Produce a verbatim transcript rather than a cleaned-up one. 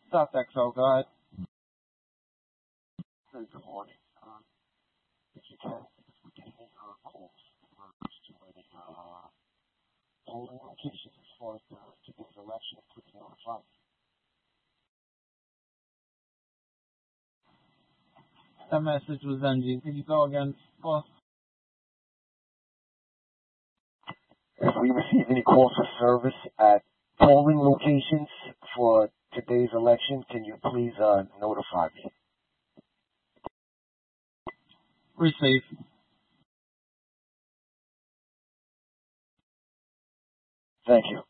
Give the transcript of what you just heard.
South X O, go ahead. Very good morning. Um, if you can, if we get any uh, calls in regards to any uh, polling locations as far as the, today's election, please notify me. That message was ending. Can you go again, boss? If we receive any calls for service at polling locations for today's election, can you please uh, notify me? Receive. Thank you.